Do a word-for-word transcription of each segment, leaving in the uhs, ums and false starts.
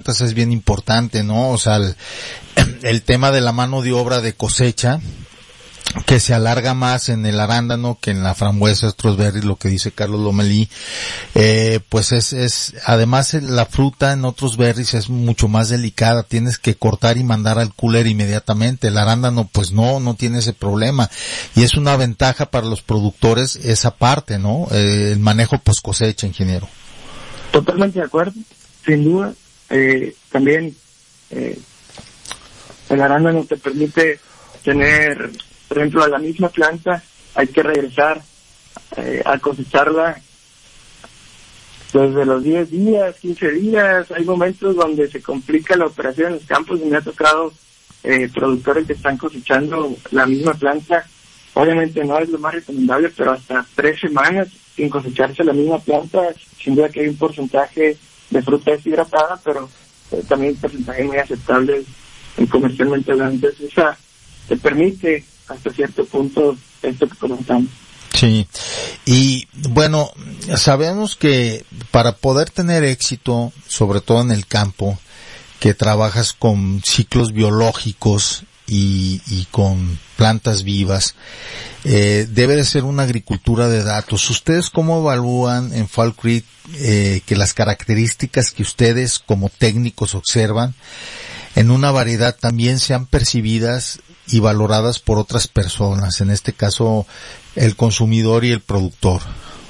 frutas es bien importante, ¿no? O sea, el, el tema de la mano de obra de cosecha, que se alarga más en el arándano que en la frambuesa, strawberry, lo que dice Carlos Lomelí, eh, pues es, es, además la fruta en otros berries es mucho más delicada, tienes que cortar y mandar al cooler inmediatamente. El arándano, pues no, no tiene ese problema, y es una ventaja para los productores esa parte, ¿no? Eh, el manejo post cosecha, ingeniero. Totalmente de acuerdo, sin duda. Eh, también, eh, el arándano te permite tener, por ejemplo, a la misma planta hay que regresar eh, a cosecharla desde los diez días, quince días. Hay momentos donde se complica la operación en los campos y me ha tocado eh, productores que están cosechando la misma planta. Obviamente no es lo más recomendable, pero hasta tres semanas sin cosecharse la misma planta. Sin duda que hay un porcentaje de fruta deshidratada, pero eh, también un porcentaje muy aceptable en comercialmente hablando. Entonces esa te permite hasta cierto punto esto que comentamos. Sí, y bueno, sabemos que para poder tener éxito, sobre todo en el campo, que trabajas con ciclos biológicos y, y con plantas vivas, eh, debe de ser una agricultura de datos. ¿Ustedes cómo evalúan en Fall Creek eh, que las características que ustedes como técnicos observan en una variedad también sean percibidas y valoradas por otras personas, en este caso el consumidor y el productor?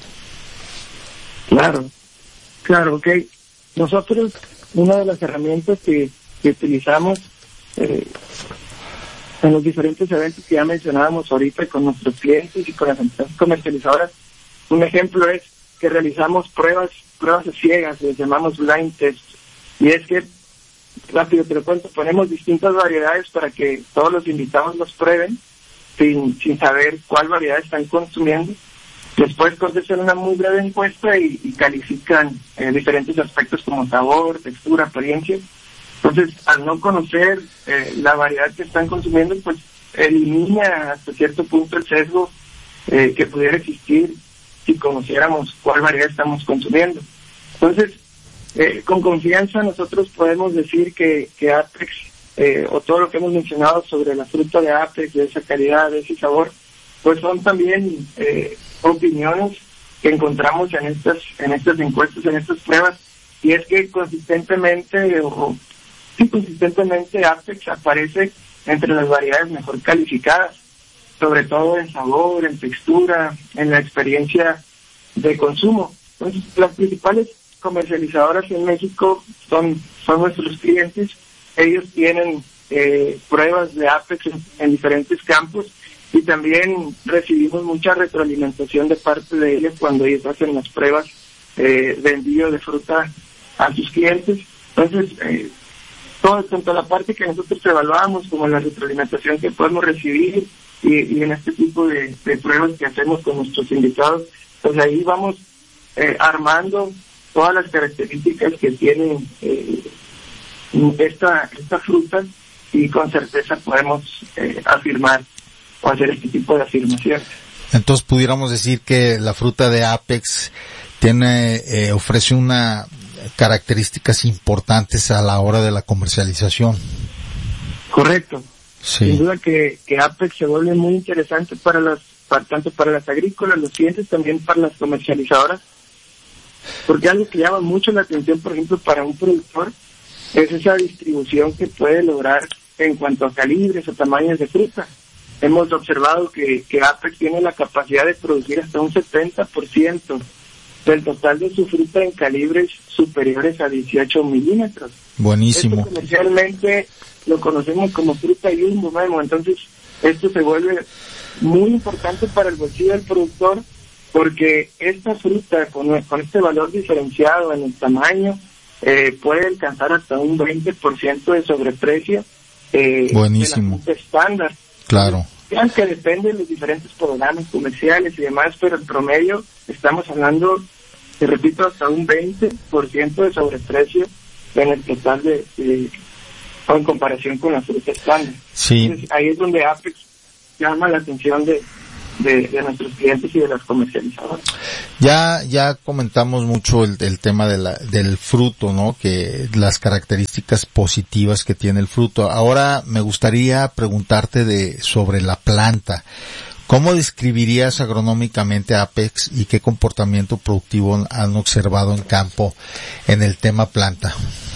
Claro, claro, ok. Nosotros, una de las herramientas que, que utilizamos eh, en los diferentes eventos que ya mencionábamos ahorita con nuestros clientes y con las empresas comercializadoras, un ejemplo es que realizamos pruebas, pruebas ciegas, les llamamos blind test, y es que, rápido te lo cuento, ponemos distintas variedades para que todos los invitados los prueben sin, sin saber cuál variedad están consumiendo. Después contestan una muy breve encuesta y, y califican eh, diferentes aspectos como sabor, textura, apariencia. Entonces, al no conocer eh, la variedad que están consumiendo, pues elimina hasta cierto punto el sesgo eh, que pudiera existir si conociéramos cuál variedad estamos consumiendo. Entonces, Eh, con confianza nosotros podemos decir que, que Apex, eh, o todo lo que hemos mencionado sobre la fruta de Apex, de esa calidad, de ese sabor, pues son también eh, opiniones que encontramos en estas en estas encuestas, en estas pruebas, y es que consistentemente, o sí, consistentemente Apex aparece entre las variedades mejor calificadas, sobre todo en sabor, en textura, en la experiencia de consumo. Entonces, las principales comercializadoras en México son son nuestros clientes. Ellos tienen eh, pruebas de Apex en, en diferentes campos, y también recibimos mucha retroalimentación de parte de ellos cuando ellos hacen las pruebas eh, de envío de fruta a sus clientes. Entonces, eh, todo, tanto la parte que nosotros evaluamos como la retroalimentación que podemos recibir, y, y en este tipo de, de pruebas que hacemos con nuestros invitados, pues ahí vamos eh, armando todas las características que tiene eh, esta esta fruta, y con certeza podemos eh, afirmar o hacer este tipo de afirmaciones. Entonces pudiéramos decir que la fruta de Apex tiene eh, ofrece una características importantes a la hora de la comercialización. Correcto. Sí. Sin duda que, que Apex se vuelve muy interesante para las para, tanto para las agrícolas, los clientes, también para las comercializadoras, porque algo que llama mucho la atención, por ejemplo, para un productor, es esa distribución que puede lograr en cuanto a calibres o tamaños de fruta. Hemos observado que, que Apex tiene la capacidad de producir hasta un setenta por ciento del total de su fruta en calibres superiores a dieciocho milímetros. Buenísimo. Esto comercialmente lo conocemos como fruta jumbo, Memo. Entonces, esto se vuelve muy importante para el bolsillo del productor, porque esta fruta con, con este valor diferenciado en el tamaño eh, puede alcanzar hasta un veinte por ciento de sobreprecio eh, Buenísimo. de la fruta estándar. Claro. Vean que depende de los diferentes programas comerciales y demás, pero en promedio estamos hablando, te repito, hasta un veinte por ciento de sobreprecio en el total de, de o en comparación con la fruta estándar. Sí. Entonces, ahí es donde Apex llama la atención de de, de nuestros clientes y de las comercializadoras. Ya, ya comentamos mucho el, el tema de la, del fruto, ¿no? Que las características positivas que tiene el fruto. Ahora me gustaría preguntarte de, sobre la planta. ¿Cómo describirías agronómicamente Apex y qué comportamiento productivo han observado en campo en el tema planta?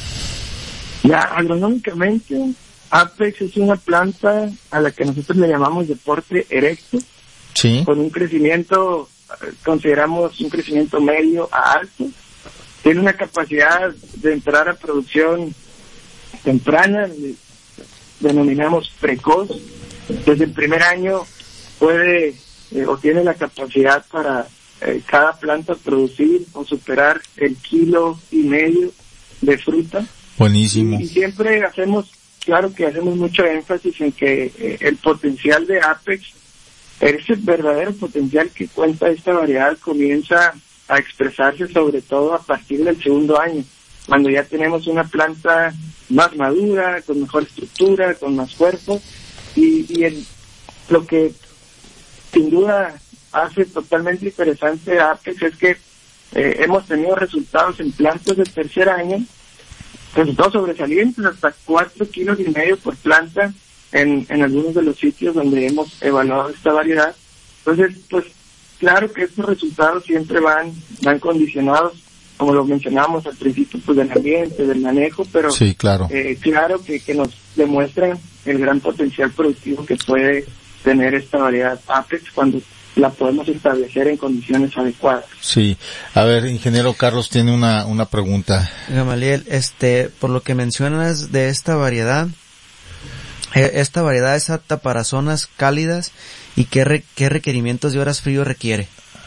Ya, agronómicamente, Apex es una planta a la que nosotros le llamamos de porte erecto, sí, con un crecimiento, consideramos un crecimiento medio a alto. Tiene una capacidad de entrar a producción temprana, denominamos precoz. Desde el primer año puede eh, o tiene la capacidad para eh, cada planta producir o superar el kilo y medio de fruta. Buenísimo. Y, y siempre hacemos, claro que hacemos mucho énfasis en que eh, el potencial de Apex, ese verdadero potencial que cuenta esta variedad, comienza a expresarse sobre todo a partir del segundo año, cuando ya tenemos una planta más madura, con mejor estructura, con más cuerpo, y, y el, lo que sin duda hace totalmente interesante a Apex es que eh, hemos tenido resultados en plantas del tercer año, resultados sobresalientes, hasta cuatro kilos y medio por planta en, en algunos de los sitios donde hemos evaluado esta variedad. Entonces, pues, claro que estos resultados siempre van, van condicionados, como lo mencionábamos al principio, pues del ambiente, del manejo, pero sí, claro, eh, claro que, que nos demuestran el gran potencial productivo que puede tener esta variedad Apex cuando la podemos establecer en condiciones adecuadas. Sí. A ver, ingeniero Carlos tiene una, una pregunta. Gamaliel, este, por lo que mencionas de esta variedad, eh, esta variedad es apta para zonas cálidas y qué, re, qué requerimientos de horas frío requiere.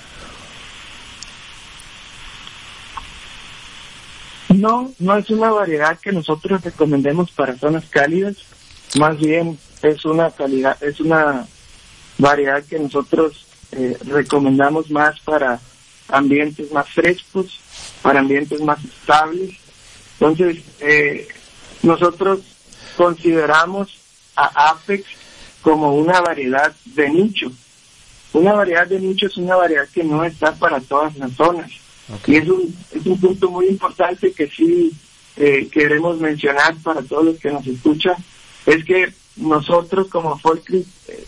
No, no es una variedad que nosotros recomendemos para zonas cálidas, más bien es una calidad, es una variedad que nosotros eh, recomendamos más para ambientes más frescos, para ambientes más estables. Entonces, eh, nosotros consideramos a Apex como una variedad de nicho. Una variedad de nicho es una variedad que no está para todas las zonas. Okay. Y es un, es un punto muy importante que sí eh, queremos mencionar para todos los que nos escuchan, es que nosotros como Folcris eh,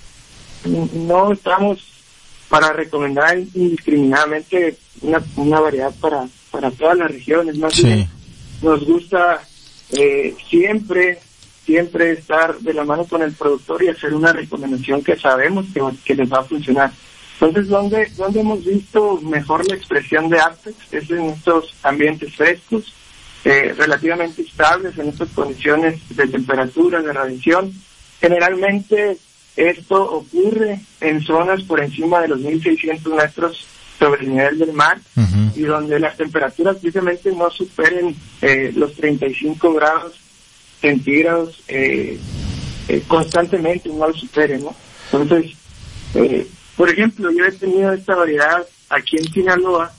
no estamos para recomendar indiscriminadamente una, una variedad para, para todas las regiones, más bien sí. Nos gusta eh, siempre, siempre estar de la mano con el productor y hacer una recomendación que sabemos que, que les va a funcionar. Entonces, ¿dónde, dónde hemos visto mejor la expresión de Apex? Es en estos ambientes frescos, eh, relativamente estables, en estas condiciones de temperatura, de radiación. Generalmente esto ocurre en zonas por encima de los mil seiscientos metros sobre el nivel del mar, uh-huh. y donde las temperaturas precisamente no superen eh, los treinta y cinco grados centígrados eh, eh, constantemente, no lo superen, ¿no? Entonces, eh, por ejemplo, yo he tenido esta variedad aquí en Sinaloa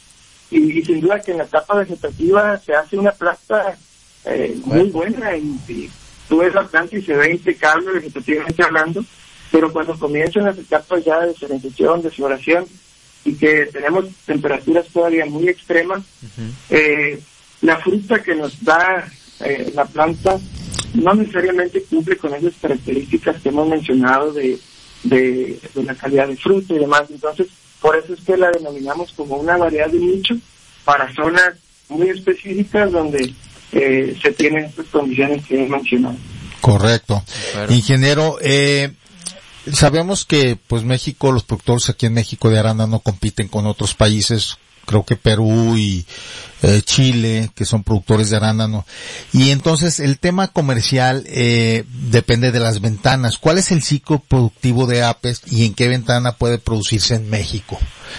y, y sin duda que en la etapa vegetativa se hace una planta eh, muy buena y, y tú ves la planta y se ve impecable vegetativamente hablando, pero cuando comienzan las etapas ya de diferenciación, de floración y que tenemos temperaturas todavía muy extremas, uh-huh. eh, la fruta que nos da eh, la planta no necesariamente cumple con esas características que hemos mencionado de De, de la calidad de fruta y demás. Entonces, por eso es que la denominamos como una variedad de nicho para zonas muy específicas donde eh, se tienen estas condiciones que he mencionado. Correcto. Claro. Ingeniero, eh, sabemos que pues México, los productores aquí en México de arándano compiten con otros países, creo que Perú y eh, Chile, que son productores de arándano. Y entonces el tema comercial eh, depende de las ventanas. ¿Cuál es el ciclo productivo de Apex y en qué ventana puede producirse en México?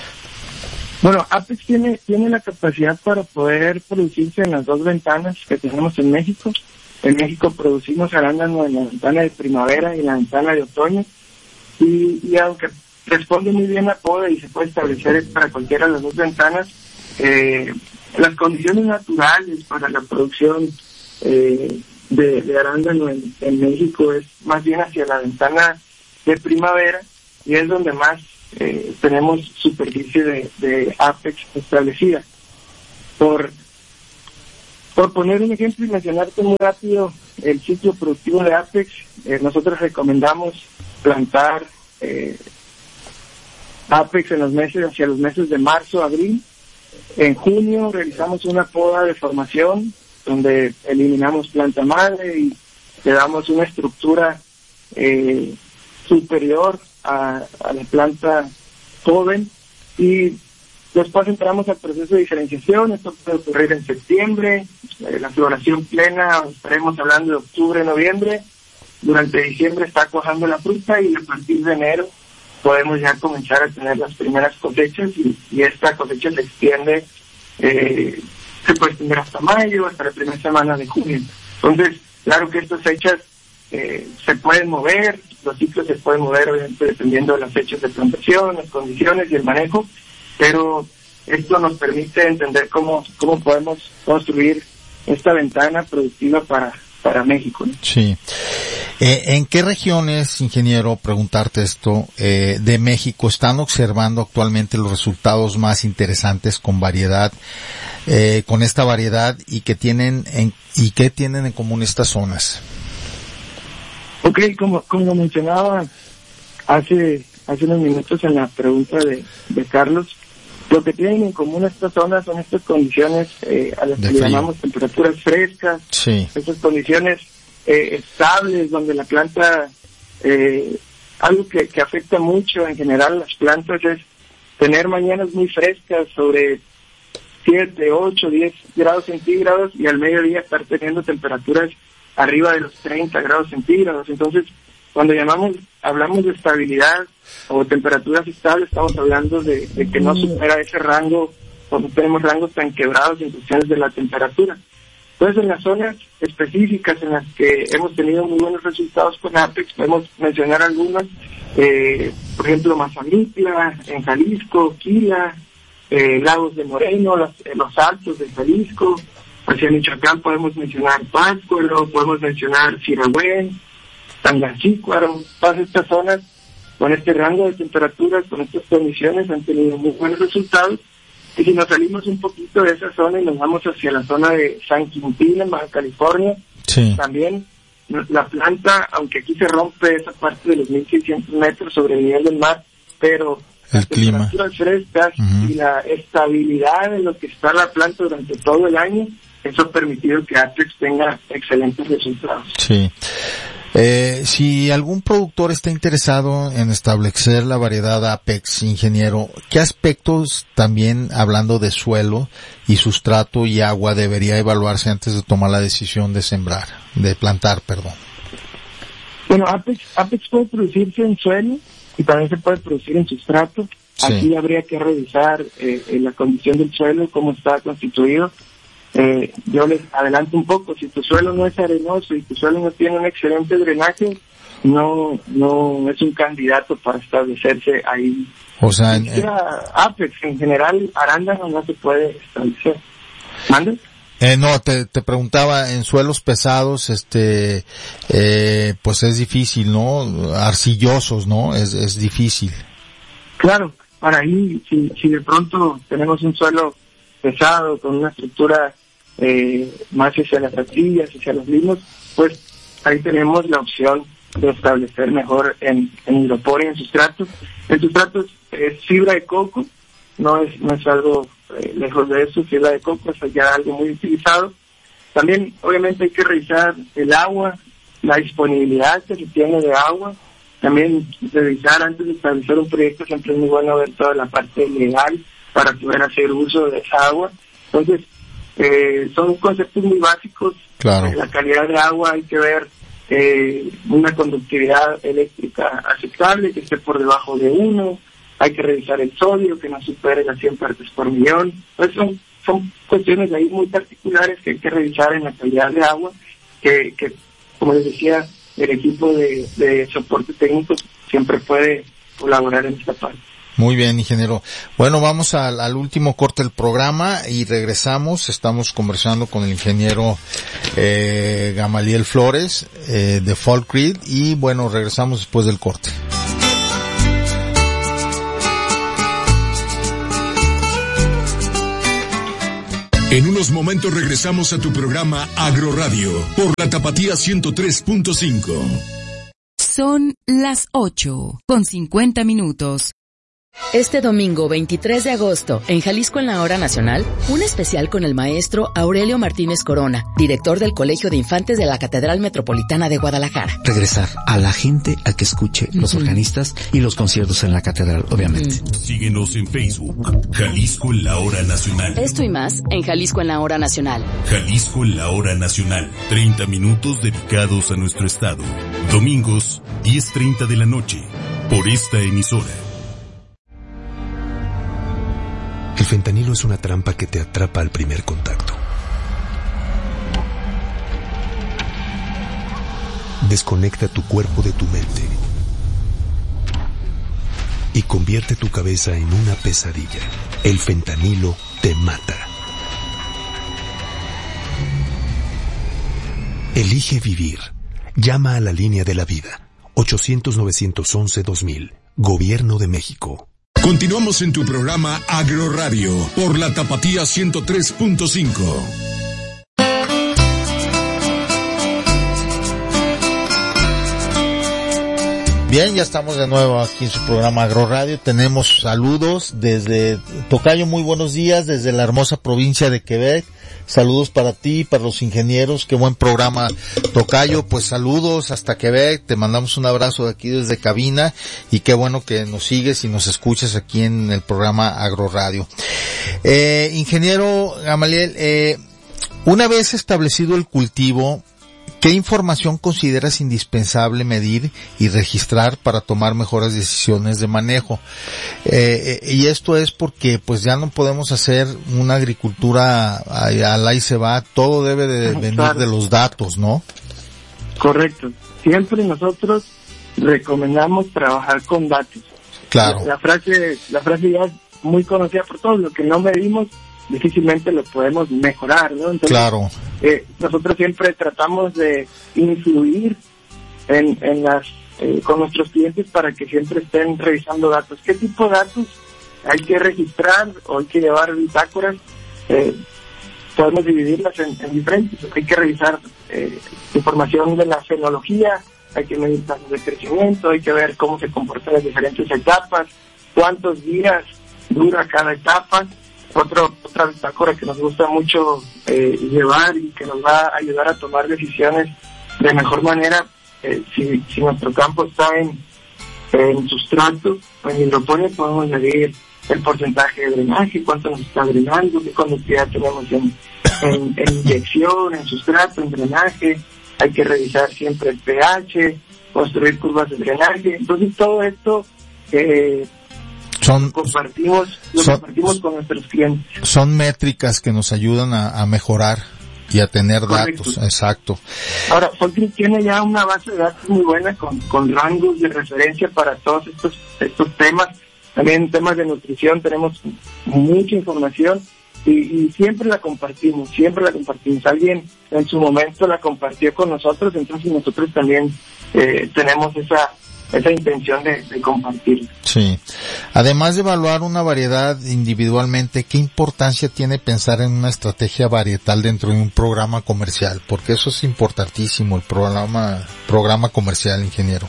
Bueno, Apex tiene, tiene la capacidad para poder producirse en las dos ventanas que tenemos en México. En México producimos arándano en la ventana de primavera y en la ventana de otoño. Y, y aunque responde muy bien a poda y se puede establecer para cualquiera de las dos ventanas, eh, las condiciones naturales para la producción eh, de, de arándano en, en México es más bien hacia la ventana de primavera y es donde más eh, tenemos superficie de, de Apex establecida. Por, por poner un ejemplo y mencionarte muy rápido el ciclo productivo de Apex, eh, nosotros recomendamos plantar eh, Apex en los meses, hacia los meses de marzo, abril. En junio realizamos una poda de formación donde eliminamos planta madre y le damos una estructura eh, superior a, a la planta joven, y después entramos al proceso de diferenciación. Esto puede ocurrir en septiembre, eh, la floración plena estaremos hablando de octubre, noviembre. Durante diciembre está cuajando la fruta y a partir de enero podemos ya comenzar a tener las primeras cosechas, y, y esta cosecha se extiende, eh, se puede extender hasta mayo, hasta la primera semana de junio. Entonces, claro que estas fechas eh, se pueden mover, los ciclos se pueden mover obviamente dependiendo de las fechas de plantación, las condiciones y el manejo, pero esto nos permite entender cómo, cómo podemos construir esta ventana productiva para, para México, ¿no? Sí. Eh, ¿En qué regiones, ingeniero, preguntarte esto, eh, de México están observando actualmente los resultados más interesantes con variedad, eh, con esta variedad, y que tienen en, y qué tienen en común estas zonas? Ok, como, como mencionaba hace, hace unos minutos en la pregunta de, de Carlos, lo que tienen en común estas zonas son estas condiciones eh, a las que le llamamos temperaturas frescas, sí. Estas condiciones eh, estables donde la planta, eh, algo que, que afecta mucho en general a las plantas es tener mañanas muy frescas sobre siete, ocho, diez grados centígrados, y al mediodía estar teniendo temperaturas arriba de los treinta grados centígrados. Entonces, cuando llamamos, hablamos de estabilidad o temperaturas estables, estamos hablando de, de que no supera ese rango, o no tenemos rangos tan quebrados en cuestiones de la temperatura. Entonces, en las zonas específicas en las que hemos tenido muy buenos resultados con Apex, podemos mencionar algunas, eh, por ejemplo, Mazamitla, en Jalisco, Quila, eh, Lagos de Moreno, los, eh, los Altos de Jalisco. Hacia Michoacán podemos mencionar Pátzcuaro, podemos mencionar Sirahuén, Tangancícuaro. Todas estas zonas con este rango de temperaturas, con estas condiciones, han tenido muy buenos resultados. Y si nos salimos un poquito de esa zona y nos vamos hacia la zona de San Quintín, en Baja California, sí. También la planta, aunque aquí se rompe esa parte de los mil seiscientos metros sobre el nivel del mar, pero el las clima, temperaturas frescas uh-huh. y la estabilidad en lo que está la planta durante todo el año, eso ha permitido que Apex tenga excelentes resultados. Sí. Eh, si algún productor está interesado en establecer la variedad Apex, ingeniero, ¿qué aspectos, también hablando de suelo y sustrato y agua, debería evaluarse antes de tomar la decisión de sembrar, de plantar, perdón? Bueno, Apex, Apex puede producirse en suelo y también se puede producir en sustrato. Sí. Aquí habría que revisar eh, la condición del suelo, cómo está constituido. Eh, yo les adelanto un poco, si tu suelo no es arenoso y tu suelo no tiene un excelente drenaje, no no es un candidato para establecerse ahí. O sea, en, en... Apex, en general, arándano no se puede establecer. ¿Mande? Eh, no, te, te preguntaba, en suelos pesados, este, eh, pues es difícil, ¿no? Arcillosos, ¿no? Es, es difícil. Claro, para ahí, si, si de pronto tenemos un suelo pesado, con una estructura eh, más hacia las arcillas, hacia los limos, pues ahí tenemos la opción de establecer mejor en, en hidropor y en sustratos. El sustrato es fibra de coco, no es no es algo eh, lejos de eso, fibra de coco es ya algo muy utilizado. También obviamente hay que revisar el agua, la disponibilidad que se tiene de agua. También revisar antes de establecer un proyecto, siempre es muy bueno ver toda la parte legal para poder hacer uso de esa agua. Entonces, eh, son conceptos muy básicos. Claro. Eh, la calidad de agua, hay que ver eh, una conductividad eléctrica aceptable, que esté por debajo de uno. Hay que revisar el sodio, que no supere las cien partes por millón. Entonces, son, son cuestiones ahí muy particulares que hay que revisar en la calidad de agua, que, que como les decía, el equipo de, de soporte técnico siempre puede colaborar en esta parte. Muy bien, ingeniero. Bueno, vamos al, al último corte del programa y regresamos. Estamos conversando con el ingeniero eh, Gamaliel Flores eh, de Folk Grid, y bueno, regresamos después del corte. En unos momentos regresamos a tu programa Agroradio por la Tapatía ciento tres punto cinco. Son las ocho con cincuenta minutos. Este domingo veintitrés de agosto, en Jalisco en la Hora Nacional, un especial con el maestro Aurelio Martínez Corona, director del Colegio de Infantes de la Catedral Metropolitana de Guadalajara. Regresar a la gente a que escuche los uh-huh. organistas y los conciertos en la catedral, obviamente. Uh-huh. Síguenos en Facebook, Jalisco en la Hora Nacional. Esto y más en Jalisco en la Hora Nacional. Jalisco en la Hora Nacional. treinta minutos dedicados a nuestro estado. Domingos, diez treinta de la noche, por esta emisora. El fentanilo es una trampa que te atrapa al primer contacto. Desconecta tu cuerpo de tu mente y convierte tu cabeza en una pesadilla. El fentanilo te mata. Elige vivir. Llama a la línea de la vida. ochocientos, novecientos once, dos mil. Gobierno de México. Continuamos en tu programa Agroradio por la Tapatía ciento tres punto cinco. Bien, ya estamos de nuevo aquí en su programa Agroradio. Tenemos saludos desde Tocayo, muy buenos días, desde la hermosa provincia de Quebec. Saludos para ti, para los ingenieros, qué buen programa, Tocayo. Pues saludos hasta Quebec, te mandamos un abrazo de aquí desde cabina y qué bueno que nos sigues y nos escuchas aquí en el programa Agroradio. Eh, ingeniero Gamaliel, eh, una vez establecido el cultivo, ¿qué información consideras indispensable medir y registrar para tomar mejores decisiones de manejo? Eh, y esto es porque pues ya no podemos hacer una agricultura al ahí se va, todo debe de venir claro. de los datos, ¿no? Correcto. Siempre nosotros recomendamos trabajar con datos. Claro. La, la frase, la frase ya es muy conocida por todos, lo que no medimos difícilmente lo podemos mejorar, ¿no? Entonces, claro. Eh, nosotros siempre tratamos de influir en, en las eh, con nuestros clientes para que siempre estén revisando datos. ¿Qué tipo de datos hay que registrar o hay que llevar bitácoras? Eh, podemos dividirlas en, en diferentes. Hay que revisar eh, información de la fenología, hay que medir tasas de crecimiento, hay que ver cómo se comportan las diferentes etapas, cuántos días dura cada etapa. Otro, otra bitácora que nos gusta mucho eh, llevar y que nos va a ayudar a tomar decisiones de mejor manera, eh, si, si nuestro campo está en, en sustrato o en hidroponía, podemos medir el porcentaje de drenaje, cuánto nos está drenando, qué conductividad tenemos en, en, en inyección, en sustrato, en drenaje. Hay que revisar siempre el pH, construir curvas de drenaje. Entonces todo esto eh, Son, compartimos, lo son, compartimos con nuestros clientes. Son métricas que nos ayudan a, a mejorar y a tener Correcto. datos, exacto. Ahora, Folgrin tiene ya una base de datos muy buena con, con rangos de referencia para todos estos, estos temas. También en temas de nutrición tenemos mucha información y, y siempre la compartimos, siempre la compartimos. Alguien en su momento la compartió con nosotros, entonces nosotros también eh, tenemos esa esa intención de, de compartir. Sí. Además de evaluar una variedad individualmente, ¿qué importancia tiene pensar en una estrategia varietal dentro de un programa comercial? Porque eso es importantísimo, el programa programa comercial, ingeniero.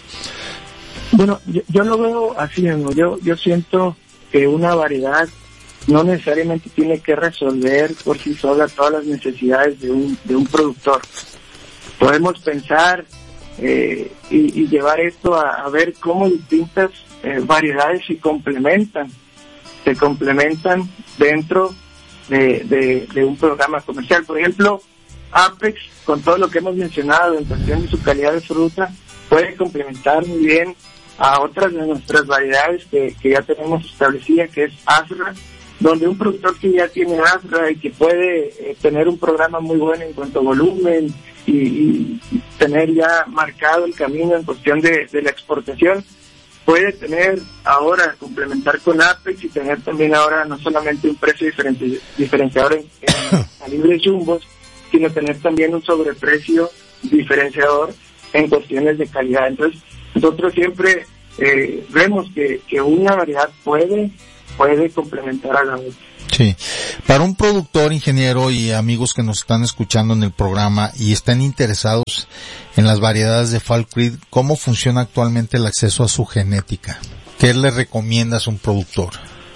Bueno, yo, yo lo veo así, ¿no? Yo, yo siento que una variedad no necesariamente tiene que resolver por sí sola todas las necesidades de un, de un productor. Podemos pensar Eh, y, y llevar esto a, a ver cómo distintas eh, variedades se complementan, se complementan dentro de, de, de un programa comercial. Por ejemplo, Apex, con todo lo que hemos mencionado en cuestión de su calidad de fruta, puede complementar muy bien a otras de nuestras variedades que, que ya tenemos establecida, que es Azra, donde un productor que ya tiene Azra y que puede eh, tener un programa muy bueno en cuanto a volumen, Y, y tener ya marcado el camino en cuestión de, de la exportación, puede tener ahora, complementar con Apex y tener también ahora no solamente un precio diferente, diferenciador en, en calibres jumbos, sino tener también un sobreprecio diferenciador en cuestiones de calidad. Entonces, nosotros siempre eh, vemos que, que una variedad puede, puede complementar a la otra. Sí. Para un productor, ingeniero y amigos que nos están escuchando en el programa y están interesados en las variedades de Fall Creek, ¿cómo funciona actualmente el acceso a su genética? ¿Qué le recomiendas a un productor?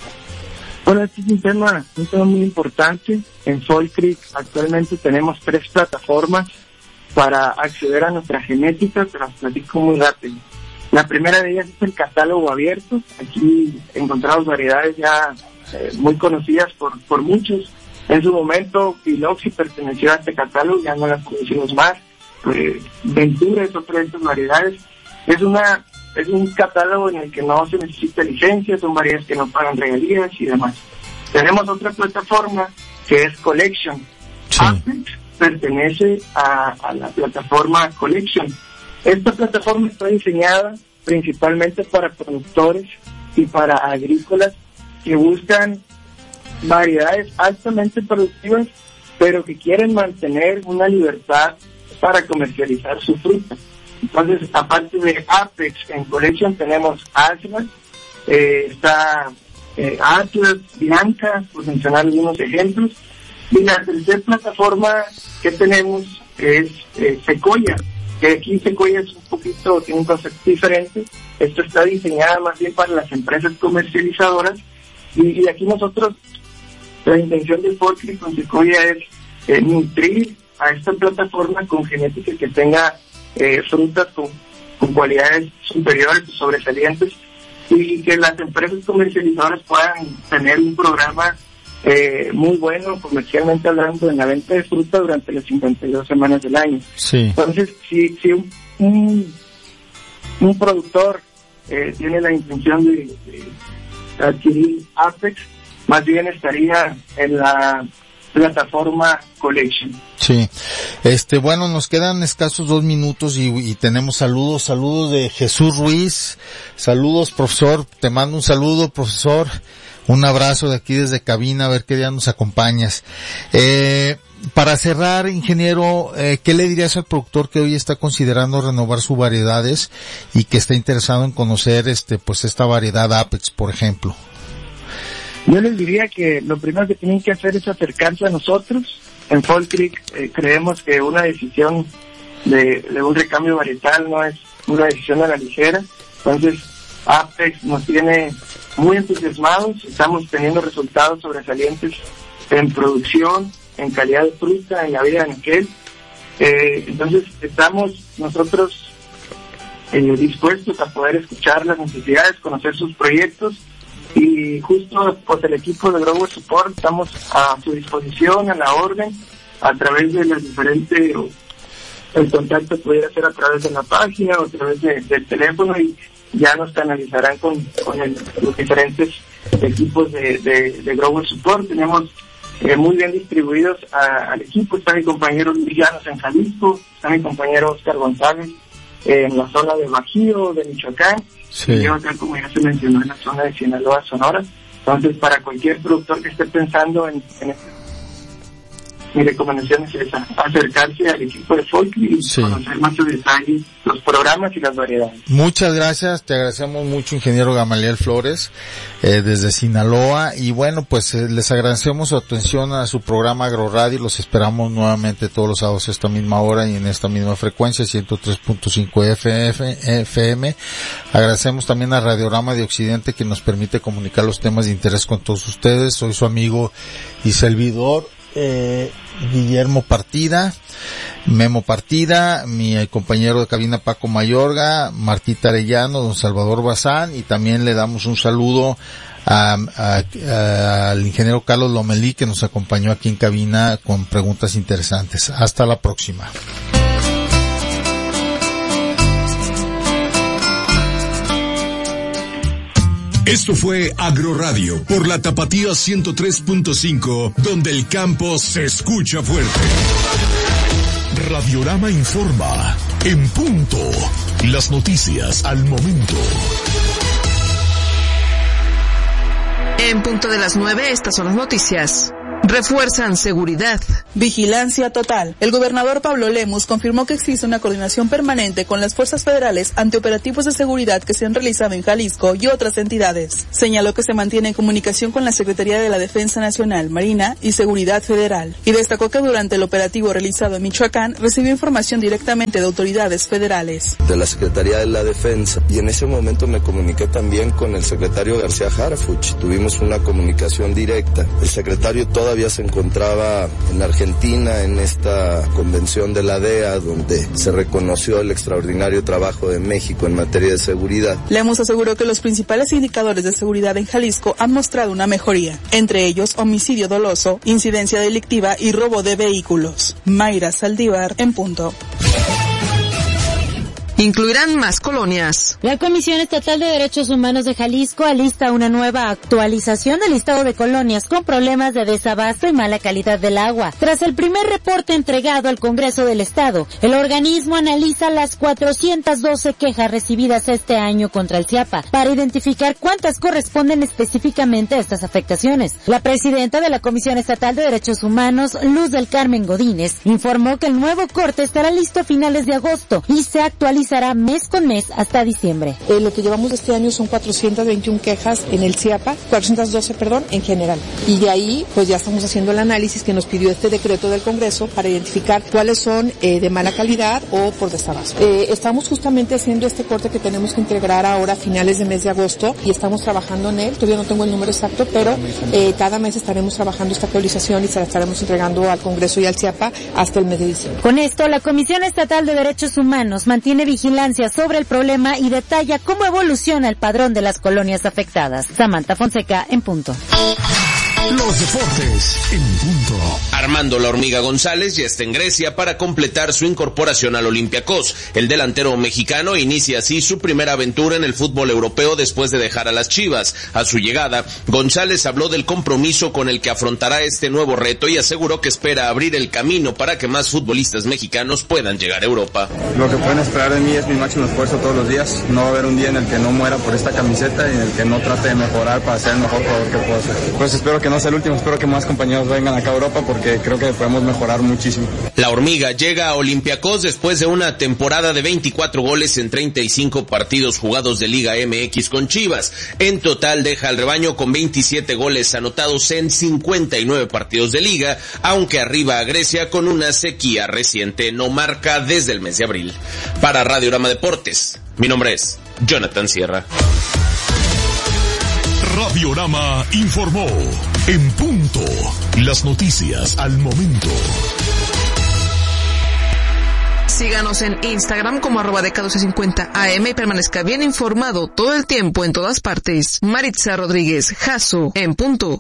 Bueno, este es un tema, un tema muy importante. En Fall Creek actualmente tenemos tres plataformas para acceder a nuestra genética, te las platico muy rápido. La primera de ellas es el catálogo abierto. Aquí encontramos variedades ya eh, muy conocidas por, por muchos. En su momento, Piloxi perteneció a este catálogo, ya no las conocimos más. Eh, Ventura es otra de estas variedades. Es una es un catálogo en el que no se necesita licencia, son variedades que no pagan regalías y demás. Tenemos otra plataforma que es Collection. Sí. Apex pertenece a, a la plataforma Collection. Esta plataforma está diseñada principalmente para productores y para agrícolas que buscan variedades altamente productivas, pero que quieren mantener una libertad para comercializar su fruta. Entonces, aparte de Apex, en Collection tenemos Atlas, eh, está eh, Atlas, Bianca, por mencionar algunos ejemplos. Y la tercera plataforma que tenemos es eh, Sequoia, que aquí Sequoia es un poquito, tiene un concepto diferente. Esto está diseñada más bien para las empresas comercializadoras, y, y aquí nosotros, la intención de Fall Creek con Sequoia es eh, nutrir a esta plataforma con genética que tenga eh, frutas con, con cualidades superiores o sobresalientes, y que las empresas comercializadoras puedan tener un programa eh, muy bueno, comercialmente hablando, en la venta de fruta durante las cincuenta y dos semanas del año. Sí. Entonces, si, si un, un, un productor eh, tiene la intención de, de adquirir Apex, más bien estaría en la plataforma Collection. Sí. Este, bueno, nos quedan escasos dos minutos y, y tenemos saludos, saludos de Jesús Ruiz. Saludos, profesor. Te mando un saludo, profesor. Un abrazo de aquí desde cabina, a ver qué día nos acompañas. Eh, para cerrar, ingeniero, eh, ¿qué le dirías al productor que hoy está considerando renovar sus variedades y que está interesado en conocer este, pues esta variedad Apex, por ejemplo? Yo les diría que lo primero que tienen que hacer es acercarse a nosotros. En Fall Creek eh, creemos que una decisión de, de un recambio varietal no es una decisión a la ligera. Entonces, Apex nos tiene muy entusiasmados, estamos teniendo resultados sobresalientes en producción, en calidad de fruta, en la vida de aquel. Eh, entonces, estamos nosotros eh, dispuestos a poder escuchar las necesidades, conocer sus proyectos. Y justo pues el equipo de Grower Support estamos a su disposición, a la orden, a través de las diferentes, el contacto pudiera ser a través de la página o a través de, del teléfono, y ya nos canalizarán con, con el, los diferentes equipos de, de, de Grower Support. Tenemos eh, muy bien distribuidos a, al equipo. Está mi compañero Luis Llanos en Jalisco, está mi compañero Oscar González eh, en la zona de Bajío, de Michoacán. Sí. Y yo acá, como ya se mencionó, en la zona de Sinaloa, Sonora. Entonces, para cualquier productor que esté pensando en, en este, mi recomendación es esa: acercarse al equipo de Fall Creek y sí. conocer más en detalle los programas y las variedades. Muchas gracias, te agradecemos mucho, ingeniero Gamaliel Flores, eh, desde Sinaloa, y bueno, pues eh, les agradecemos su atención a su programa AgroRadio. Los esperamos nuevamente todos los sábados a esta misma hora y en esta misma frecuencia, ciento tres punto cinco F M. Agradecemos también a Radiorama de Occidente, que nos permite comunicar los temas de interés con todos ustedes. Soy su amigo y servidor Eh, Guillermo Partida, Memo Partida, mi compañero de cabina Paco Mayorga, Martita Arellano, don Salvador Bazán, y también le damos un saludo a, a, a, al ingeniero Carlos Lomelí, que nos acompañó aquí en cabina con preguntas interesantes. Hasta la próxima. Esto fue AgroRadio por la Tapatía ciento tres punto cinco, donde el campo se escucha fuerte. Radiorama informa en punto. Las noticias al momento. En punto de las nueve, estas son las noticias. Refuerzan seguridad. Vigilancia total. El gobernador Pablo Lemus confirmó que existe una coordinación permanente con las fuerzas federales ante operativos de seguridad que se han realizado en Jalisco y otras entidades. Señaló que se mantiene en comunicación con la Secretaría de la Defensa Nacional, Marina y Seguridad Federal. Y destacó que durante el operativo realizado en Michoacán recibió información directamente de autoridades federales. De la Secretaría de la Defensa. Y en ese momento me comuniqué también con el secretario García Harfuch. Tuvimos una comunicación directa. El secretario todavía se encontraba en Argentina en esta convención de la D E A, donde se reconoció el extraordinario trabajo de México en materia de seguridad. Lemus aseguró que los principales indicadores de seguridad en Jalisco han mostrado una mejoría, entre ellos homicidio doloso, incidencia delictiva y robo de vehículos. Mayra Saldívar, en punto. Incluirán más colonias. La Comisión Estatal de Derechos Humanos de Jalisco alista una nueva actualización del listado de colonias con problemas de desabasto y mala calidad del agua. Tras el primer reporte entregado al Congreso del Estado, el organismo analiza las cuatrocientas doce quejas recibidas este año contra el CIAPA para identificar cuántas corresponden específicamente a estas afectaciones. La presidenta de la Comisión Estatal de Derechos Humanos, Luz del Carmen Godínez, informó que el nuevo corte estará listo a finales de agosto y se actualiza hará mes con mes hasta diciembre. Eh, lo que llevamos este año son cuatrocientas veintiuna quejas en el CIAPA, cuatrocientas doce, perdón, en general. Y de ahí, pues ya estamos haciendo el análisis que nos pidió este decreto del Congreso para identificar cuáles son eh, de mala calidad o por desabasto. Eh, estamos justamente haciendo este corte que tenemos que integrar ahora a finales de mes de agosto y estamos trabajando en él. Todavía no tengo el número exacto, pero eh, cada mes estaremos trabajando esta actualización y se la estaremos entregando al Congreso y al CIAPA hasta el mes de diciembre. Con esto, la Comisión Estatal de Derechos Humanos mantiene vigilancia sobre el problema y detalla cómo evoluciona el padrón de las colonias afectadas. Samantha Fonseca, en punto. Los deportes en punto. Armando La Hormiga González ya está en Grecia para completar su incorporación al Olympiacos. El delantero mexicano inicia así su primera aventura en el fútbol europeo después de dejar a las Chivas. A su llegada, González habló del compromiso con el que afrontará este nuevo reto y aseguró que espera abrir el camino para que más futbolistas mexicanos puedan llegar a Europa. Lo que pueden esperar de mí es mi máximo esfuerzo todos los días. No va a haber un día en el que no muera por esta camiseta y en el que no trate de mejorar para ser el mejor jugador que puedo ser. Pues espero que no sea el último, espero que más compañeros vengan acá a Europa porque creo que podemos mejorar muchísimo. La Hormiga llega a Olympiacos después de una temporada de veinticuatro goles en treinta y cinco partidos jugados de Liga M X con Chivas. En total deja al rebaño con veintisiete goles anotados en cincuenta y nueve partidos de Liga, aunque arriba a Grecia con una sequía reciente, no marca desde el mes de abril. Para Radiorama Deportes, mi nombre es Jonathan Sierra. Radiorama informó en punto las noticias al momento. Síganos en Instagram como arroba de catorce cincuenta A M y permanezca bien informado todo el tiempo en todas partes. Maritza Rodríguez, Jasso, en punto.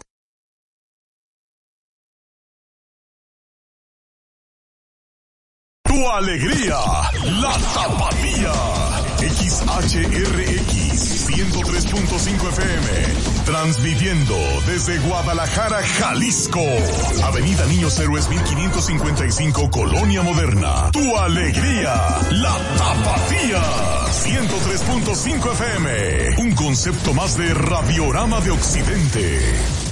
Tu alegría, la Tapatía. X H R X ciento tres punto cinco F M, transmitiendo desde Guadalajara, Jalisco. Avenida Niños Héroes mil quinientos cincuenta y cinco, Colonia Moderna. Tu alegría, la Tapatía. ciento tres punto cinco F M, un concepto más de Radiorama de Occidente.